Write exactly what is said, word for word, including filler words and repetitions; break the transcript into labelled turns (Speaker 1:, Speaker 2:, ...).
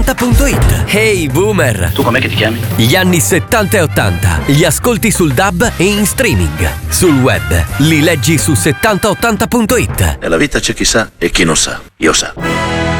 Speaker 1: punto it. Hey boomer!
Speaker 2: Tu com'è che ti chiami?
Speaker 1: Gli anni settanta e ottanta li ascolti sul D A B e in streaming. Sul web li leggi su settanta ottanta punto it.
Speaker 2: Nella vita c'è chi sa e chi non sa. Io sa.